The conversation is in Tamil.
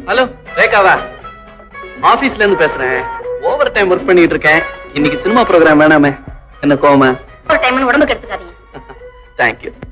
ஹலோ ரேகாவா? ஆபீஸ்ல இருந்து பேசுறேன். ஓவர் டைம் ஒர்க் பண்ணிட்டு இருக்கேன். இன்னைக்கு சினிமா ப்ரோகிராம் வேணாமே. என்ன கோவமா? ஓவர் டைம் உடம்புக்கு எடுத்துக்காதீங்க. தேங்க்யூ.